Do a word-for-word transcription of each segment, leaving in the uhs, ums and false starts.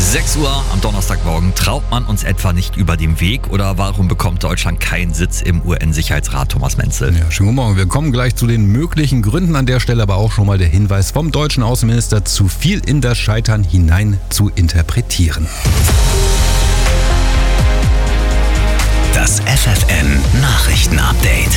sechs Uhr am Donnerstagmorgen. Traut man uns etwa nicht über den Weg oder warum bekommt Deutschland keinen Sitz im U N-Sicherheitsrat, Thomas Menzel? Ja, schönen guten Morgen. Wir kommen gleich zu den möglichen Gründen an der Stelle, aber auch schon mal der Hinweis vom deutschen Außenminister, zu viel in das Scheitern hinein zu interpretieren. Das F F N-Nachrichten-Update.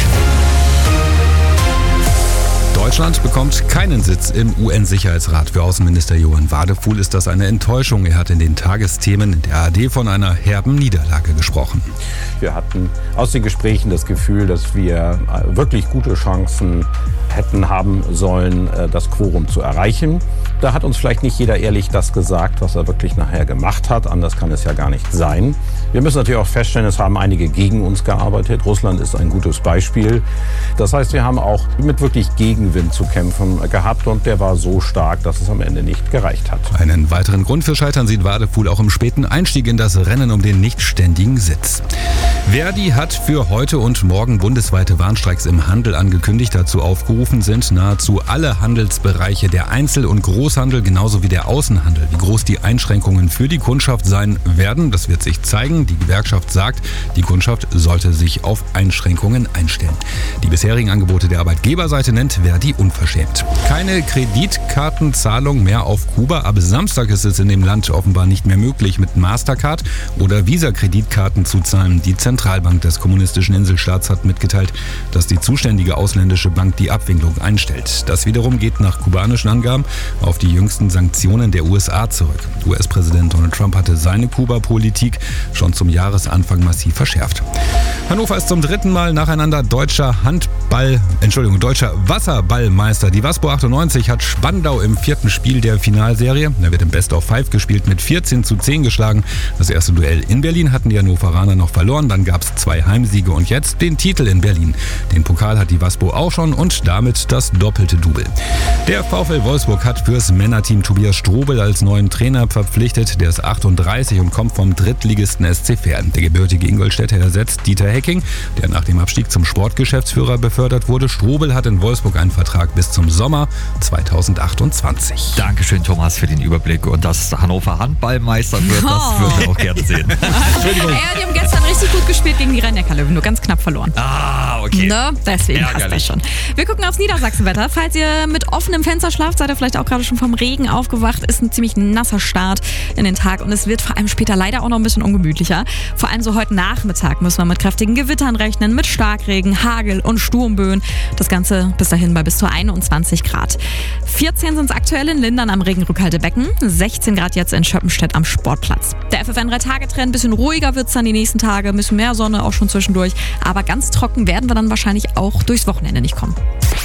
Deutschland bekommt keinen Sitz im U N-Sicherheitsrat. Für Außenminister Johann Wadefuhl ist das eine Enttäuschung. Er hat in den Tagesthemen in der A R D von einer herben Niederlage gesprochen. Wir hatten aus den Gesprächen das Gefühl, dass wir wirklich gute Chancen hätten haben sollen, das Quorum zu erreichen. Da hat uns vielleicht nicht jeder ehrlich das gesagt, was er wirklich nachher gemacht hat. Anders kann es ja gar nicht sein. Wir müssen natürlich auch feststellen, es haben einige gegen uns gearbeitet. Russland ist ein gutes Beispiel. Das heißt, wir haben auch mit wirklich Gegenwind zu kämpfen gehabt und der war so stark, dass es am Ende nicht gereicht hat. Einen weiteren Grund für Scheitern sieht Wadefuhl auch im späten Einstieg in das Rennen um den nicht ständigen Sitz. Verdi hat für heute und morgen bundesweite Warnstreiks im Handel angekündigt. Dazu aufgerufen sind nahezu alle Handelsbereiche, der Einzel- und Großhandel genauso wie der Außenhandel. Wie groß die Einschränkungen für die Kundschaft sein werden, das wird sich zeigen. Die Gewerkschaft sagt, die Kundschaft sollte sich auf Einschränkungen einstellen. Die bisherigen Angebote der Arbeitgeberseite nennt Verdi unverschämt. Keine Kreditkartenzahlung mehr auf Kuba. Ab Samstag ist es in dem Land offenbar nicht mehr möglich, mit Mastercard oder Visa-Kreditkarten zu zahlen. Die Zentralbank des kommunistischen Inselstaats hat mitgeteilt, dass die zuständige ausländische Bank die Abwicklung einstellt. Das wiederum geht nach kubanischen Angaben auf die jüngsten Sanktionen der U S A zurück. U S-Präsident Donald Trump hatte seine Kuba-Politik schon zum Jahresanfang massiv verschärft. Hannover ist zum dritten Mal nacheinander deutscher Handball, Entschuldigung, deutscher Wasserballmeister. Die Waspo achtundneunzig hat Spandau im vierten Spiel der Finalserie, da wird im Best of Five gespielt, mit vierzehn zu zehn geschlagen. Das erste Duell in Berlin hatten die Hannoveraner noch verloren, dann gab es zwei Heimsiege und jetzt den Titel in Berlin. Den Pokal hat die Waspo auch schon und damit das doppelte Double. Der VfL Wolfsburg hat fürs Männerteam Tobias Strobel als neuen Trainer verpflichtet. Der ist achtunddreißig und kommt vom Drittligisten S C Verl. Der gebürtige Ingolstädter ersetzt Dieter Hecking, der nach dem Abstieg zum Sportgeschäftsführer befördert wurde. Strobel hat in Wolfsburg einen Vertrag bis zum Sommer zweitausendachtundzwanzig. Dankeschön, Thomas, für den Überblick. Und dass Hannover Handballmeister wird, das würden wir auch gerne sehen. Entschuldigung. Ja, die haben gestern richtig gut gespielt gegen die Rhein-Neckar-Löwen, nur ganz knapp verloren. Ah, okay. Ne? Deswegen passt das schon. Wir gucken aufs Niedersachsenwetter. Falls ihr mit offenem Fenster schlaft, seid ihr vielleicht auch gerade schon vom Regen aufgewacht. Ist ein ziemlich nasser Start in den Tag und es wird vor allem später leider auch noch ein bisschen ungemütlicher. Vor allem so heute Nachmittag müssen wir mit kräftigen Gewittern rechnen, mit Starkregen, Hagel und Sturmböen. Das Ganze bis dahin bei bis zu einundzwanzig Grad. vierzehn sind es aktuell in Lindern am Regenrückhaltebecken, sechzehn Grad jetzt in Schöppenstedt am Sportplatz. Der F F N drei Tage Trend, ein bisschen ruhiger wird es dann die nächsten Tage, ein bisschen mehr Sonne auch schon zwischendurch. Aber ganz trocken werden wir dann wahrscheinlich auch durchs Wochenende nicht kommen.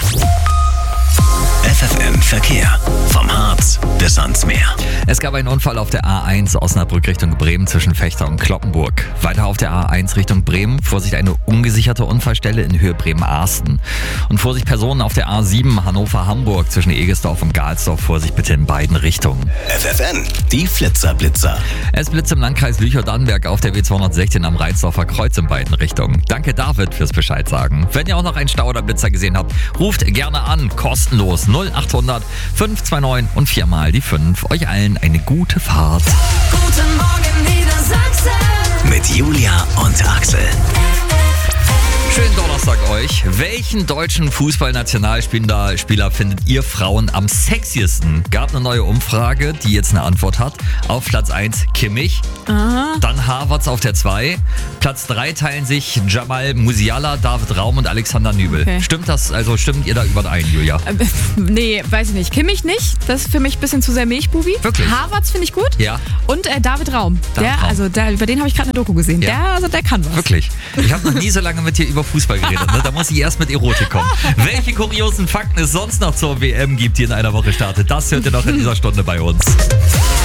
F F N Verkehr. Vom Harz bis ans Meer. Es gab einen Unfall auf der A eins Osnabrück Richtung Bremen zwischen Fechter und Cloppenburg. Weiter auf der A eins Richtung Bremen, Vorsicht, eine ungesicherte Unfallstelle in Höhe Bremen-Arsten. Und Vorsicht, Personen auf der A sieben Hannover-Hamburg zwischen Egesdorf und Galsdorf, Vorsicht bitte in beiden Richtungen. F F N, die Flitzer-Blitzer. Es blitzt im Landkreis Lüchow-Dannenberg auf der W zweihundertsechzehn am Reinsdorfer Kreuz in beiden Richtungen. Danke David fürs Bescheid sagen. Wenn ihr auch noch einen Stau oder Blitzer gesehen habt, ruft gerne an, kostenlos null achthundert fünf zwei neun und viermal die fünf. Euch allen eine gute Fahrt. Guten Morgen Niedersachsen. Mit Julia und Axel. Schönen Donnerstag euch. Welchen deutschen Fußballnationalspieler Spieler findet ihr Frauen am sexiesten? Gab eine neue Umfrage, die jetzt eine Antwort hat. Auf Platz eins Kimmich, Aha. dann Havertz auf der zwei. Platz drei teilen sich Jamal Musiala, David Raum und Alexander Nübel. Okay. Stimmt das, also stimmt ihr da überein, Julia? Äh, nee, weiß ich nicht. Kimmich nicht. Das ist für mich ein bisschen zu sehr Milchbubi. Wirklich? Havertz finde ich gut. Ja. Und äh, David Raum. David der, Raum. Also der, über den habe ich gerade eine Doku gesehen. Ja. Der, also der kann was. Wirklich. Ich habe noch nie so lange mit dir über Fußball geredet. Ne? Da muss ich erst mit Erotik kommen. Welche kuriosen Fakten es sonst noch zur W M gibt, die in einer Woche startet, das hört ihr noch in dieser Stunde bei uns.